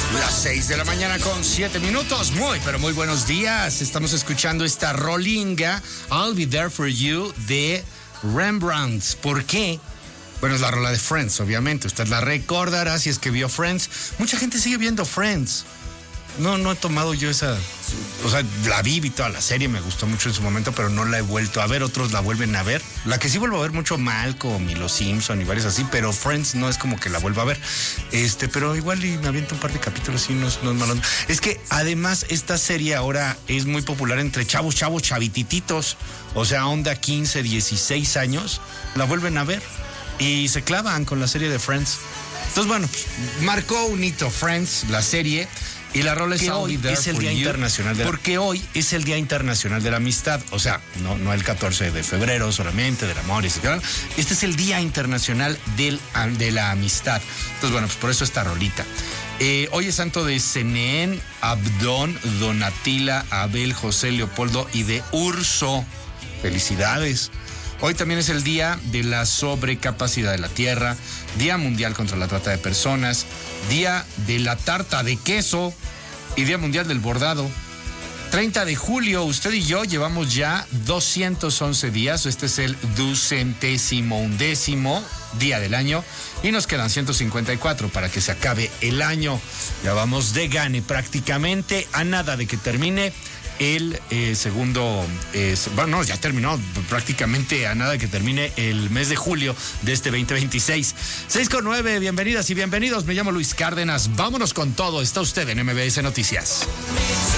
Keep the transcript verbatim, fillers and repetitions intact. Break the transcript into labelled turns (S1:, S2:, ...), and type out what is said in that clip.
S1: Las seis de la mañana con siete minutos. Muy, pero muy buenos días. Estamos escuchando esta rolinga, I'll Be There For You, de Rembrandt. ¿Por qué? Bueno, es la rola de Friends, obviamente. Usted la recordará si es que vio Friends. Mucha gente sigue viendo Friends. No, no he tomado yo esa... O sea, la vi, vi toda la serie, me gustó mucho en su momento, pero no la he vuelto a ver. Otros la vuelven a ver. La que sí vuelvo a ver mucho, Malcolm y Los Simpson y varios así, pero Friends no es como que la vuelva a ver. Este, pero igual y me aviento un par de capítulos y no, no es malo. Es que además esta serie ahora es muy popular entre chavos, chavos, chavitititos. O sea, onda quince, dieciséis años, la vuelven a ver y se clavan con la serie de Friends. Entonces, bueno, marcó un hito Friends, la serie. Y la rola es hoy es el Día Internacional de la... Porque hoy es el Día Internacional de la Amistad. O sea, no, no el catorce de febrero solamente, del amor y así. Este es el Día Internacional del, de la Amistad. Entonces, bueno, pues por eso esta rolita. Eh, hoy es santo de Senén, Abdón, Donatila, Abel, José, Leopoldo y de Urso. Felicidades. Hoy también es el Día de la Sobrecapacidad de la Tierra, Día Mundial contra la Trata de Personas, Día de la Tarta de Queso y Día Mundial del Bordado. treinta de julio, usted y yo llevamos ya doscientos once días. Este es el ducentésimo undécimo día del año y nos quedan ciento cincuenta y cuatro para que se acabe el año. Ya vamos de gane prácticamente, a nada de que termine el eh, segundo, eh, bueno, no, ya terminó prácticamente a nada que termine el mes de julio de este veinte veintiséis. seis con nueve, bienvenidas y bienvenidos. Me llamo Luis Cárdenas. Vámonos con todo. Está usted en M B S Noticias.